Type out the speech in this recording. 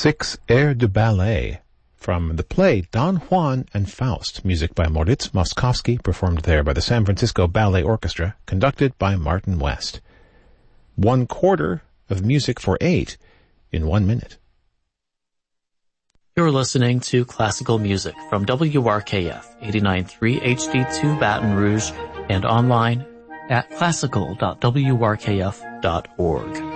6 airs de ballet from the play Don Juan and Faust, music by Moritz Moszkowski, performed there by the San Francisco Ballet Orchestra, conducted by Martin West. 1/4 of music for 8 in 1 minute. You're listening to classical music from WRKF 89.3 HD2 Baton Rouge and online at classical.wrkf.org.